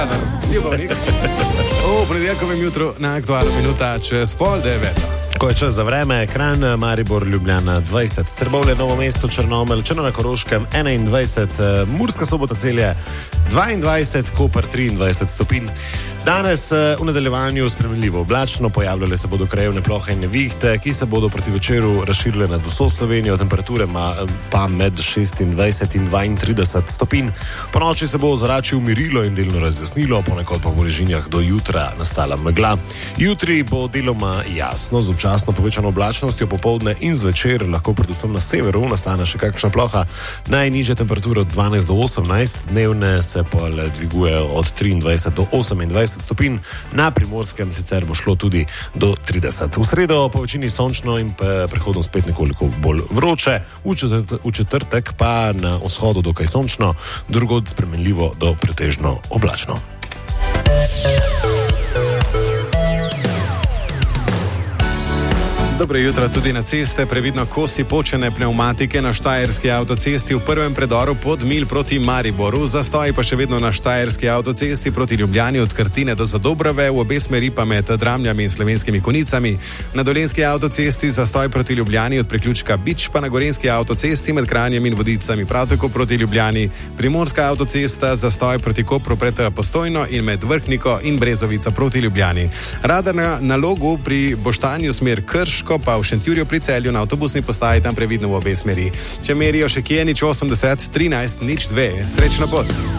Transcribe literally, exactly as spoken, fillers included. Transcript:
Ljubovnik. V ponedeljkovem jutru na aktualno minuta čez pol devet. Ko je čas za vreme, Kranj, Maribor, Ljubljana dvajset, Trbovlje, Novo mesto, Črnomelj, Črna na Koroškem enaindvajset, Murska Sobota, Celje dvaindvajset, Koper triindvajset stopinj. Danes v nadaljevanju spremenljivo oblačno, pojavljale se bodo krajevne plohe in nevihte, ki se bodo proti večeru razširile nad vso Slovenijo, temperature pa med šestindvajset in dvaintrideset stopinj. Po noči se bo ozračje umirilo in delno razjasnilo, ponekod pa v Rižinjah do jutra nastala megla. Jutri bo deloma jasno, z občasno povečano oblačnostjo, popoldne in zvečer lahko predvsem na severu nastane še kakšna ploha. Najnižje temperature od dvanajst do osemnajst, dnevne se pa le dvigujejo od triindvajset do osemindvajset stopinj, na Primorskem sicer bo šlo tudi do trideset. V sredo po večini sončno in prehodno spet nekoliko bolj vroče, v, četrt, v četrtek pa na vzhodu dokaj sončno, drugod spremenljivo do pretežno oblačno. Dobro jutro tudi na ceste, previdno kosi počene pnevmatike na štajerski avtocesti v prvem predoru pod Milj proti Mariboru, zastoji pa še vedno na štajerski avtocesti proti Ljubljani od Krtine do Zadobrave, v obe smeri pa med Dramljami in Slovenskimi Konicami. Na dolenjski avtocesti zastoj proti Ljubljani od priključka Bič, pa na gorenjski avtocesti med Kranjem in Vodicami prav tako proti Ljubljani. Primorska avtocesta zastoj proti Kopru pred Postojno in med Vrhniko in Brezovica proti Ljubljani. Radar na nalogu pri Boštanju smer Krško, pa v Šentjurju pri Celju na avtobusni postaji tam previdno v obe smeri. Če merijo še kje, nič osemdeset, trinajst, nič dve. Srečno pot!